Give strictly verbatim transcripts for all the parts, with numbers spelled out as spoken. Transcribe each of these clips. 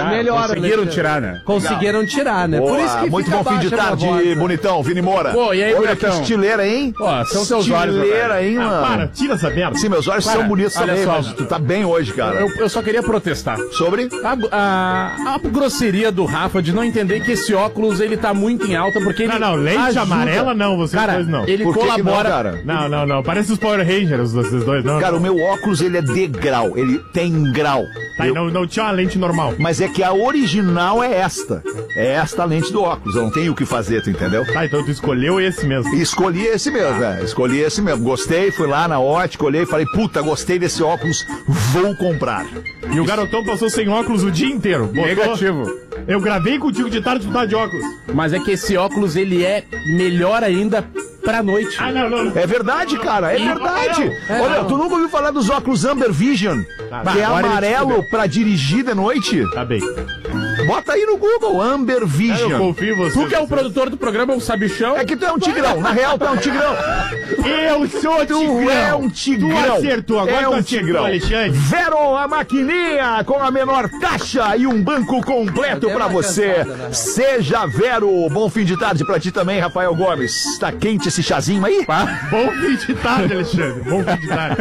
ah, melhora, conseguiram né? tirar, né? Conseguiram Legal. tirar, né? Boa, Por isso que muito bom fim de tarde, bonitão, Vini Moura. Pô, e aí, olha bonitão? que estileira, hein? Ó, são seus olhos, estileira, hein, mano? Ah, para, tira essa merda. Sim, meus olhos Para, são bonitos olha também, só. mas tu tá bem hoje, cara. Eu, eu só queria protestar. Sobre? A, a, a grosseria do Rafa de não entender que esse óculos, ele tá muito em alta, porque ele Não, não, lente ajuda. amarela não, vocês Cara, dois não. ele Por que que colabora... não, cara? Não, não, não, parece os Power Rangers, vocês dois, não. Cara, não. o meu óculos, ele é de grau, ele tem grau. Tá, Eu- não, não tinha uma lente normal. Mas é que a original é esta. É esta a lente do óculos, eu não tenho o que fazer, tu entendeu? Tá, então tu escolheu esse mesmo. E escolhi esse mesmo, é. Escolhi esse mesmo. Gostei, fui lá na ótica, olhei e falei, puta, gostei desse óculos, vou comprar. E o garotão passou sem óculos o dia inteiro. Botou- Negativo. Eu gravei contigo de tarde, tu tá de óculos. Mas é que esse óculos, ele é melhor ainda pra noite. Ah, não, não, não. É verdade, cara, é verdade. É, Olha, não. tu nunca ouviu falar dos óculos Amber Vision? Tá, que é agora ele amarelo pra dirigir de noite? Tá bem. Bota aí no Google, Amber Eu Vision. confio em você. Tu que é o produtor do programa, o sabichão. É que tu é um tigrão, na real tu é um tigrão. Eu sou Tu tigrão. é um tigrão. Tu acertou, agora é tu um acertou, tigrão. Alexandre. Vero, a maquininha com a menor taxa e um banco completo Eu dei pra uma você. cansada, na real. Seja Vero. Bom fim de tarde pra ti também, Rafael Gomes. Tá quente esse chazinho aí? Bom fim de tarde, Alexandre. Bom fim de tarde.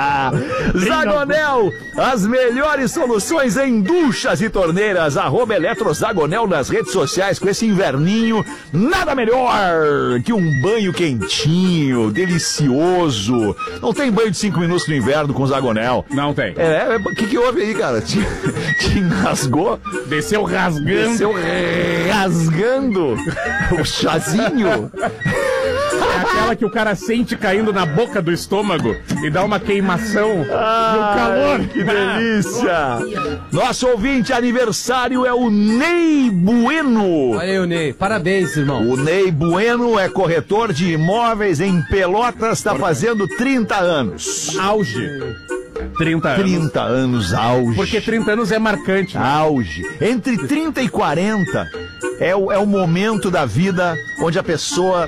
Zagonel, as melhores soluções em duchas e torneiras. Arroba Eletrozagonel nas redes sociais. Com esse inverninho, nada melhor que um banho quentinho, delicioso. Não tem banho de cinco minutos no inverno com Zagonel. Não tem. É, o que que houve aí, cara? Te, te engasgou? Desceu rasgando. Desceu rasgando o chazinho. É aquela que o cara sente caindo na boca do estômago e dá uma queimação. Ah, e o calor. que delícia! Nosso ouvinte aniversário é o Ney Bueno. Olha aí, o Ney. Parabéns, irmão. O Ney Bueno é corretor de imóveis em Pelotas, está fazendo trinta anos. Auge. trinta anos. trinta anos, auge. Porque trinta anos é marcante. Né? Auge. Entre trinta e quarenta é o, é o momento da vida onde a pessoa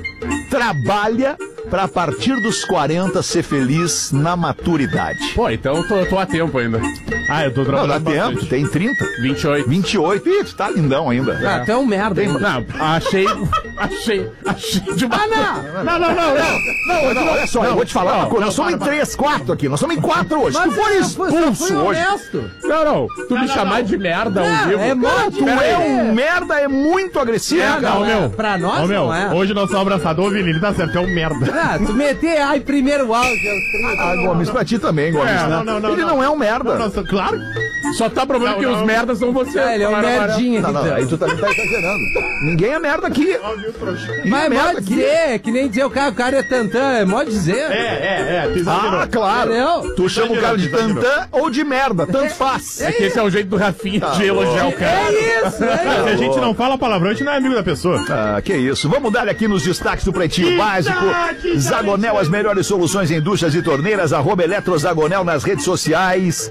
trabalha para a partir dos quarenta ser feliz na maturidade. Pô, então eu tô, eu tô a tempo ainda. Ah, eu tô Não, dá trabalhando tempo, bastante. tem trinta. vinte e oito. vinte e oito. Ih, tu tá lindão ainda. Ah, tu é um merda. Tem- hein? Não, achei. Achei. Achei de uma. Ah, não. Não, não, não, não. Não, não, olha só, eu vou te falar uma coisa. Nós somos em três, quatro aqui. Nós somos em quatro hoje. Se tu Mas for eu fui- eu expulso fui hoje. honesto. Não, não. Tu me chamar de merda ao Não, vivo. é mó Cara, tu Pera é aí. um merda, é muito agressivo, É, cara. não, meu. Pra nós Ô, meu, não é. hoje nós somos abraçados. Ô, Vini, ele tá certo, é um merda. Ah, tu meter, ai, primeiro áudio. Ah, Gomes, pra ti também, Gomes, É, né? não, não, não, Ele não. não é um merda. Nossa, claro. Só tá provando Não, que não. os merdas são você. Ah, ele é um merdinha, Não, não, então. aí tu também tá exagerando. Ninguém é merda aqui. Ninguém Mas é é mó merda aqui. dizer, que nem dizer o cara, o cara é tantã, é mó dizer. É, é, é. Tu exagerou. Ah, claro. Entendeu? Tu chama o cara de Exagerou. tantã ou de merda, tanto faz. É que esse é o jeito do Rafinha de elogiar o cara. É isso, é Se isso. a gente não fala palavrão, a gente não é amigo da pessoa. Ah, que isso. Vamos dar aqui nos destaques do Pretinho Básico. Destaques, Zagonel, as melhores soluções em duchas e torneiras. Arroba Eletrozagonel nas redes sociais.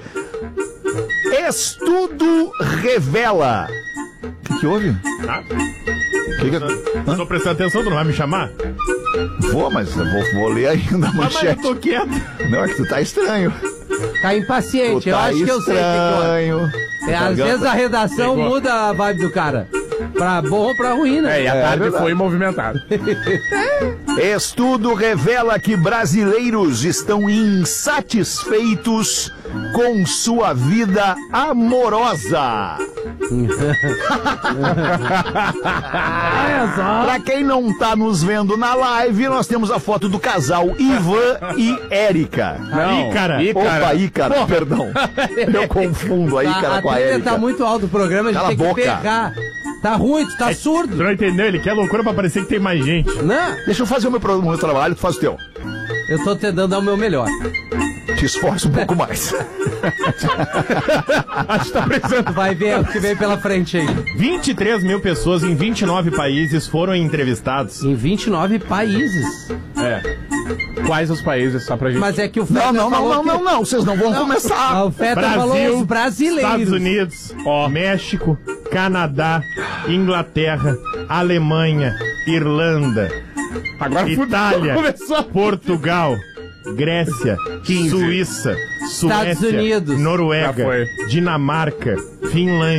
Estudo revela. O que, que houve? Tá? Que que... Eu tô prestando atenção, tu não vai me chamar? Vou, mas eu vou, vou ler ainda a Ah, mas eu manchete. tô quieto. Não, é que tu tá estranho. Tá Tu impaciente, eu tá acho que eu sei o que que houve. estranho. É, às vezes a redação Pegou. muda a vibe do cara. Pra bom ou pra ruim, né? É, e a É tarde verdade. foi movimentada. Estudo revela que brasileiros estão insatisfeitos com sua vida amorosa. Olha só. Pra quem não tá nos vendo na live, nós temos a foto do casal Ivan e Érica. Não, Ícara. Ícara. Opa, Ícara, perdão. Eu confundo a A, Ícara a com a trilha Érica. tá muito alto o programa, a gente Cala tem a que boca. pegar. Tá ruim, tu tá Tu surdo. não entendeu? Ele quer loucura pra parecer que tem mais gente. Não, Deixa eu fazer o meu, pro- o meu trabalho, tu faz o teu. eu tô tentando dar o meu melhor. Te esforça um pouco mais. Acho que tá precisando. Vai ver o que vem pela frente aí. vinte e três mil pessoas em vinte e nove países foram entrevistadas. Em vinte e nove países. É. Quais os países, só pra gente... Mas é que o Não, Feta não, não, falou não, que... não, não. Vocês não vão começar. Ah, o Feta falou os Brasil, brasileiros. Estados Unidos, México, Canadá, Inglaterra, Alemanha, Irlanda, Agora Itália, começou. Portugal, Grécia, quinze. Suíça, Suécia, Unidos. Noruega, Já foi. Dinamarca, Finlândia.